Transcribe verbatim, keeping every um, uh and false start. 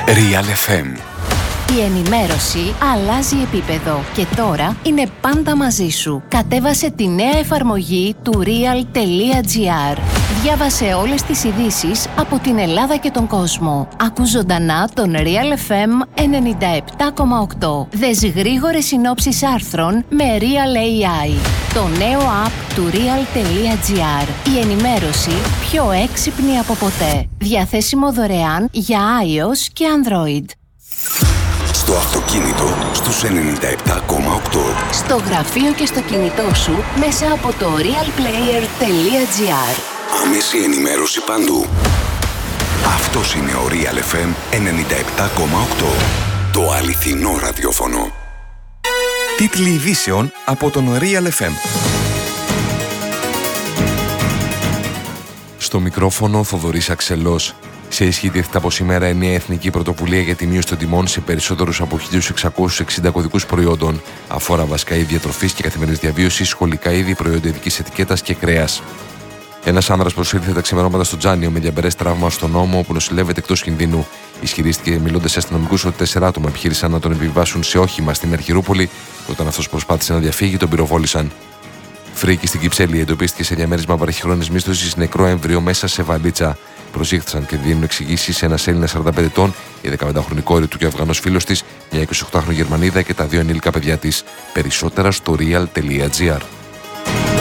Real εφ εμ. Η ενημέρωση αλλάζει επίπεδο και τώρα είναι πάντα μαζί σου. Κατέβασε τη νέα εφαρμογή του real.gr. Διάβασε όλες τις ειδήσεις από την Ελλάδα και τον κόσμο. Ακού ζωντανά τον Real εφ εμ ενενήντα επτά κόμμα οκτώ. Δες γρήγορες συνόψεις άρθρων με Real έι άι. Το νέο app του real.gr. Η ενημέρωση πιο έξυπνη από ποτέ. Διαθέσιμο δωρεάν για iOS και Android. Στο αυτοκίνητο στους ενενήντα επτά κόμμα οκτώ. Στο γραφείο και στο κινητό σου μέσα από το realplayer.gr. Άμεση ενημέρωση παντού. Αυτός είναι ο Real εφ εμ ενενήντα επτά κόμμα οκτώ. Το αληθινό ραδιόφωνο. Τίτλοι ειδήσεων από τον Real εφ εμ. Στο μικρόφωνο Θοδωρής Αξελός. Σε ισχύ τίθεται από σήμερα η νέα εθνική πρωτοβουλία για τη μείωση των τιμών σε περισσότερους από χίλιους εξακόσιους εξήντα κωδικούς προϊόντων. Αφορά βασικά είδη διατροφής και καθημερινής διαβίωσης, σχολικά είδη, προϊόντα ειδικής ετικέτας και κρέας. Ένας άνδρας προσήλθε τα ξημερώματα στο Τζάνιο με διαμπερές τραύμα στον ώμο, όπου νοσηλεύεται εκτός κινδύνου. Ισχυρίστηκε μιλώντας σε αστυνομικούς ότι τέσσερα άτομα επιχείρησαν να τον επιβάσουν σε όχημα στην Αρχιερούπολη και όταν αυτός προσπάθησε να διαφύγει, τον πυροβόλησαν. Φρίκη στην Κυψέλη εντοπίστηκε σε διαμέρισμα βραχυχρόνιας μίσθωσης νεκρό έμβριο μέσα σε βαλίτσα. Προσήχθησαν και δίνουν εξηγήσεις ένας Έλληνας σαράντα πέντε ετών, η δεκαπεντάχρονη κόρη του και ο Αφγανός φίλος της, μια εικοσιοκτάχρονη Γερμανίδα και τα δύο ενήλικα παιδιά της. Περισσότερα στο real.gr.